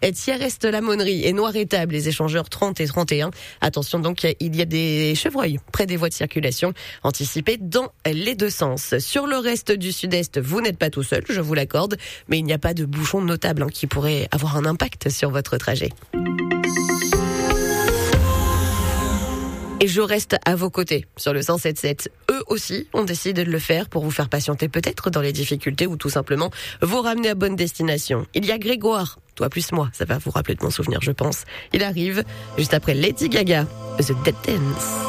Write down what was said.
Thiers-Est-la-Monnerie et Noiretable, les échangeurs 30 et 31. Attention donc, il y a des chevreuils près des voies de circulation. Anticipez dans les deux sens. Sur le reste du sud-est, vous n'êtes pas tout seul, je vous l'accorde, mais il n'y a pas de bouchons notables qui pourraient avoir un impact sur votre trajet. Et je reste à vos côtés sur le 107.7. Eux aussi ont décidé de le faire pour vous faire patienter peut-être dans les difficultés ou tout simplement vous ramener à bonne destination. Il y a Grégoire, toi plus moi, ça va vous rappeler de mon souvenir je pense. Il arrive juste après Lady Gaga, The Dead Dance.